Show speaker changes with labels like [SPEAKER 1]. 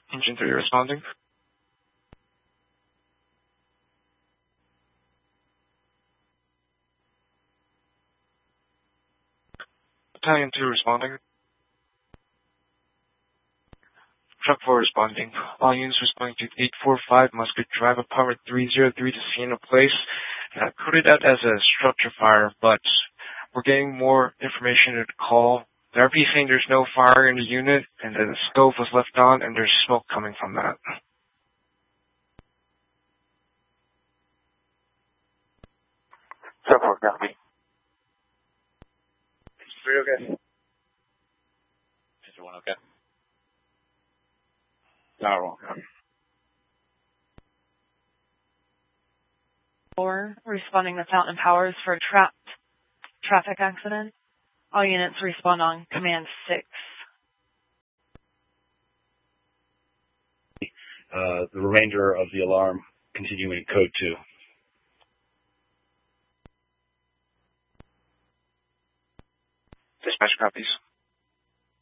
[SPEAKER 1] Engine 3 responding. Battalion 2 responding. Truck 4 responding. All units responding to 845 Musket Drive, Apartment 303 to Sienna Place. Put it out as a structure fire, but we're getting more information at the call. The RP saying there's no fire in the unit, and the stove was left on, and there's smoke coming from that.
[SPEAKER 2] Truck 4, copy.
[SPEAKER 1] 3 okay.
[SPEAKER 2] Sister 1 okay. Tower 1 copy.
[SPEAKER 3] 4 responding to Fountain Powers for a trapped traffic accident. All units respond on command 6.
[SPEAKER 4] The remainder of the alarm continuing code 2.
[SPEAKER 1] Dispatch copies.